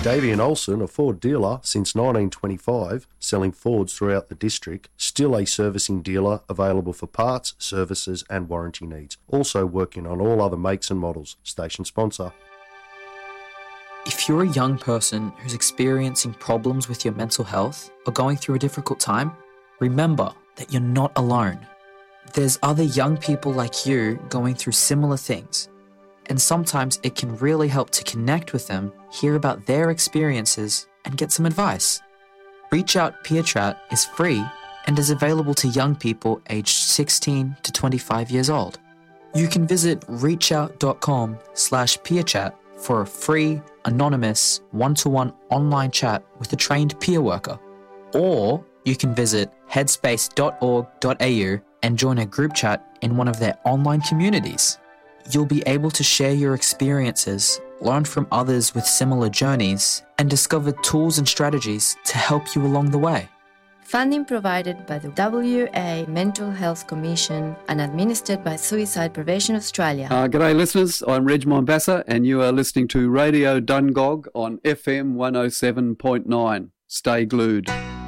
Davian Olsen, a Ford dealer since 1925, selling Fords throughout the district, still a servicing dealer available for parts, services and warranty needs. Also working on all other makes and models. Station sponsor. If you're a young person who's experiencing problems with your mental health or going through a difficult time, remember that you're not alone. There's other young people like you going through similar things, and sometimes it can really help to connect with them, hear about their experiences, and get some advice. Reach Out Peer Chat is free and is available to young people aged 16 to 25 years old. You can visit reachout.com/peerchat for a free, anonymous, one-to-one online chat with a trained peer worker. Or you can visit headspace.org.au and join a group chat in one of their online communities. You'll be able to share your experiences, learn from others with similar journeys, and discover tools and strategies to help you along the way. Funding provided by the WA Mental Health Commission and administered by Suicide Prevention Australia. G'day listeners, I'm Reg Mombassa and you are listening to Radio Dungog on FM 107.9. Stay glued.